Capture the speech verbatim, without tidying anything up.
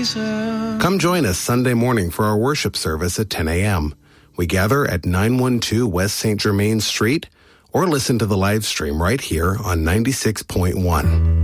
Jesus. Come join us Sunday morning for our worship service at ten a.m. We gather at nine one two West Saint Germain Street, or listen to the live stream right here on ninety-six point one.